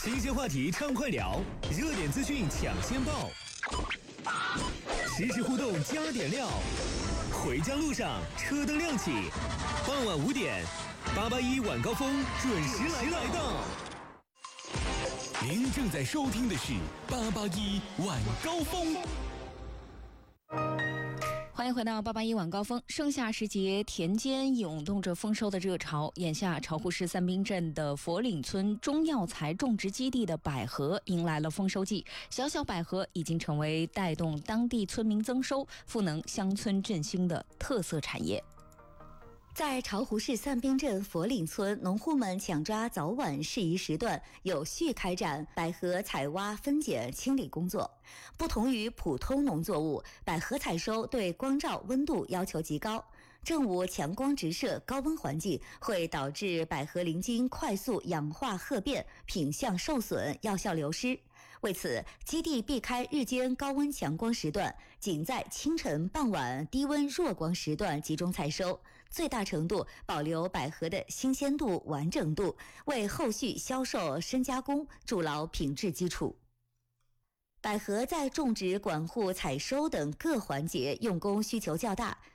新鲜话题畅快聊，热点资讯抢先报，实时互动加点料。回家路上车灯亮起，傍晚5点，881晚高峰准时来到。您正在收听的是881晚高峰。 欢迎回到881晚高峰。盛夏时节，田间涌动着丰收的热潮。眼下，巢湖市三滨镇的佛岭村中药材种植基地的百合迎来了丰收季，小小百合已经成为带动当地村民增收、赋能乡村振兴的特色产业。 在巢湖市三滨镇佛岭村，农户们抢抓早晚适宜时段，有序开展百合采挖、分拣、清理工作。不同于普通农作物，百合采收对光照、温度要求极高。正午强光直射、高温环境会导致百合鳞茎快速氧化褐变，品相受损，药效流失。为此，基地避开日间高温强光时段，仅在清晨、傍晚低温弱光时段集中采收，最大程度保留百合的新鲜度、完整度，为后续销售、深加工筑牢品质基础。百合在种植、管护、采收等各环节用工需求较大，